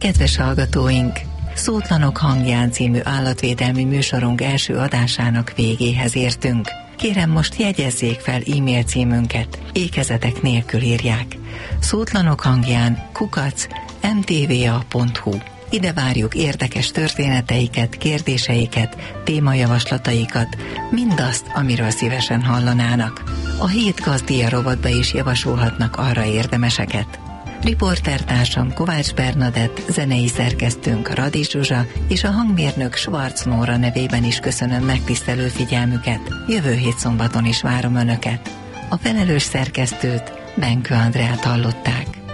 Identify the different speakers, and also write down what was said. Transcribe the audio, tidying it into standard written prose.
Speaker 1: Kedves hallgatóink! Szótlanok hangján című állatvédelmi műsorunk első adásának végéhez értünk. Kérem, most jegyezzék fel e-mail címünket, ékezetek nélkül írják. Szótlanok hangján @mtva.hu. Ide várjuk érdekes történeteiket, kérdéseiket, témajavaslataikat, mindazt, amiről szívesen hallanának. A Hét Gazdía rovatba is javasolhatnak arra érdemeseket. Riportertársam Kovács Bernadett, zenei szerkesztőnk Radics Zsuzsa és a hangmérnök Schwarz Nóra nevében is köszönöm megtisztelő figyelmüket. Jövő hét szombaton is várom Önöket. A felelős szerkesztőt, Benkő Andreát hallották.